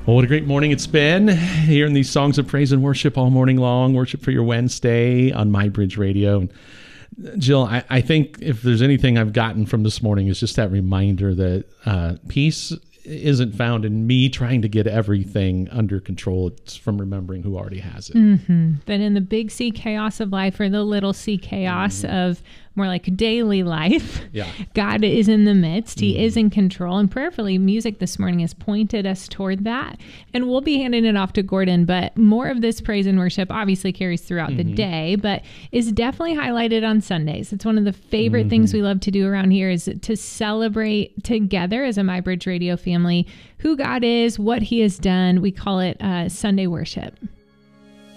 Well, what a great morning it's been, hearing these songs of praise and worship all morning long, worship for your Wednesday on MyBridge Radio. And Jill, I think if there's anything I've gotten from this morning is just that reminder that peace isn't found in me trying to get everything under control. It's from remembering who already has it. Mm-hmm. But in the big C chaos of life, or the little c chaos of more like daily life, God is in the midst. He is in control. And prayerfully, music this morning has pointed us toward that. And we'll be handing it off to Gordon, but more of this praise and worship obviously carries throughout the day, but is definitely highlighted on Sundays. It's one of the favorite things we love to do around here, is to celebrate together as a MyBridge Radio family who God is, what he has done. We call it Sunday worship.